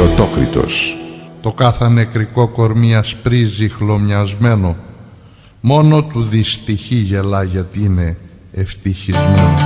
Ερωτόκριτος. Το κάθε νεκρικό κορμί ασπρίζει χλωμιασμένο, μόνο του δυστυχή γελά γιατί είναι ευτυχισμένο.